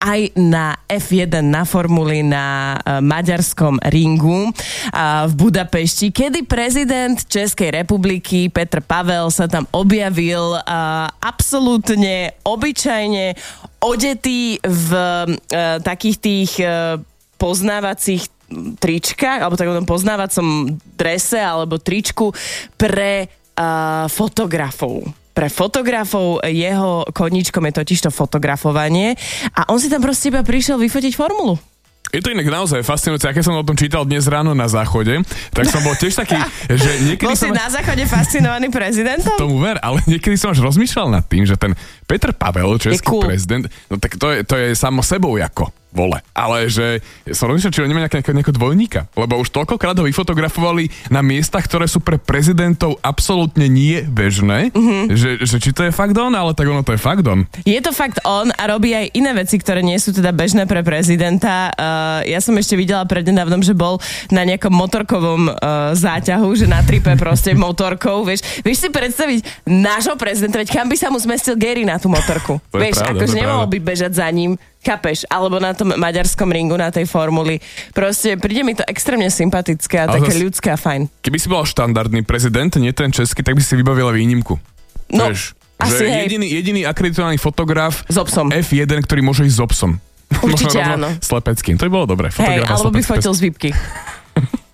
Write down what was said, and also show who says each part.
Speaker 1: aj na F1 na formuli na maďarskom ringu v Budapešti, kedy prezident Českej republiky Petr Pavel sa tam objavil absolútne obyčajne odetý v takých tých poznávacích tričkách, alebo takom poznávacom drese alebo tričku pre fotografov. Pre fotografov jeho koníčkom je totiž to fotografovanie a on si tam proste iba prišiel vyfotiť formulu.
Speaker 2: Je to inak naozaj fascinujúce, aké som o tom čítal dnes ráno na záchode, tak som bol tiež taký, že niekedy
Speaker 1: bol si na záchode fascinovaný prezidentom?
Speaker 2: Tomu ver, ale niekedy som až rozmýšľal nad tým, že ten Petr Pavel, český prezident, no tak to je samo sebou ako vole. Ale že som rozmýšľal, či on nemá nejakého dvojníka, lebo už toľkokrát ho vyfotografovali na miestach, ktoré sú pre prezidentov absolútne nie bežné, že či to je fakt on, ale tak ono to je fakt on.
Speaker 1: Je to fakt on a robí aj iné veci, ktoré nie sú teda bežné pre prezidenta. Ja som ešte videla prednedávnom, že bol na nejakom motorkovom záťahu, že na tripe proste motorkou, vieš si predstaviť nášho prezidenta, veď kam by sa mu zmestil Geri na tú motorku. Vieš, akože nemohol by bežať za ním. Chápeš? Alebo na tom maďarskom ringu, na tej formuli. Proste príde mi to extrémne sympatické a také ľudské a fajn.
Speaker 2: Keby si bol štandardný prezident, nie ten český, tak by si vybavila výnimku.
Speaker 1: No,
Speaker 2: vieš,
Speaker 1: asi
Speaker 2: že jediný akreditovaný fotograf
Speaker 1: s obsom.
Speaker 2: F1, ktorý môže ísť s obsom.
Speaker 1: Určite áno.
Speaker 2: Slepeckým. To by bolo dobré.
Speaker 1: Hej, alebo by fotil z výpky.